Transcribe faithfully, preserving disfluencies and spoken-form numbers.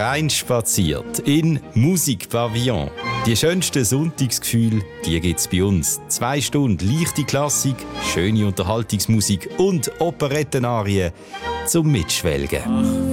Hereinspaziert in Musikpavillon. Die schönsten Sonntagsgefühle, die gibt's bei uns. Zwei Stunden leichte Klassik, schöne Unterhaltungsmusik und Operettenarien zum Mitschwelgen.